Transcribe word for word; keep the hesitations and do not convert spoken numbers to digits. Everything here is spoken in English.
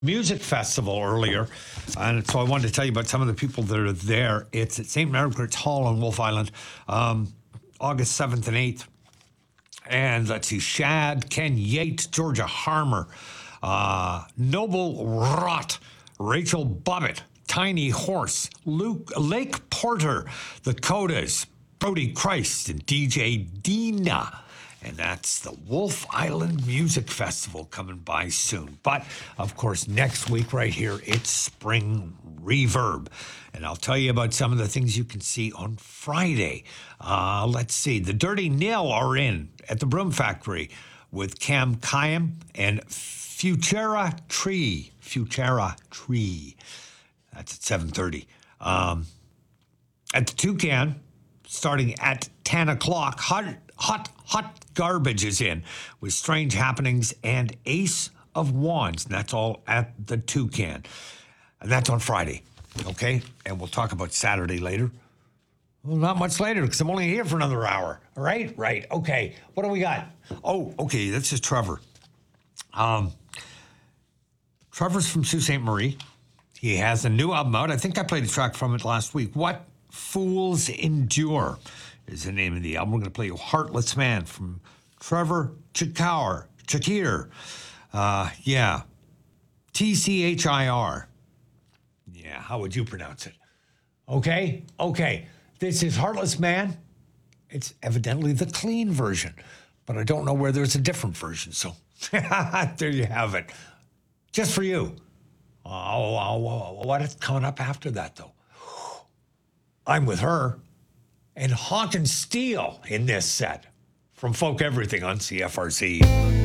music festival earlier, and so I wanted to tell you about some of the people that are there. It's at Saint Margaret's Hall on Wolf Island, um, August seventh and eighth. And let's see, Shad, Ken Yates, Georgia Harmer, uh, Noble Rott, Rachel Bobbitt, Tiny Horse, Luke Lake Porter, the Codas, Brody Christ, and D J Dina. And that's the Wolf Island Music Festival coming by soon. But, of course, next week right here, it's Spring Reverb. And I'll tell you about some of the things you can see on Friday. Uh, let's see. The Dirty Nil are in at the Broom Factory with Cam Kayam and Futura Tree. Futura Tree. That's at seven thirty. Um, at the Toucan, starting at ten o'clock, hot, hot, hot garbage is in with Strange Happenings and Ace of Wands. And that's all at the Toucan. And that's on Friday, okay? And we'll talk about Saturday later. Well, not much later, because I'm only here for another hour. All right? Right. Okay. What do we got? Oh, okay. This is Trevor. Um, Trevor's from Sault Ste. Marie. He has a new album out. I think I played a track from it last week. What Fools Endure is the name of the album. We're going to play Heartless Man from Trevor Chikauer. Chakir. Uh, yeah. T C H I R. Yeah, how would you pronounce it? Okay? Okay. This is Heartless Man. It's evidently the clean version, but I don't know where there's a different version, so there you have it. Just for you. Oh, oh, oh, what is coming up after that, though? I'm with her and Hawk and Steel in this set from Folk Everything on C F R C.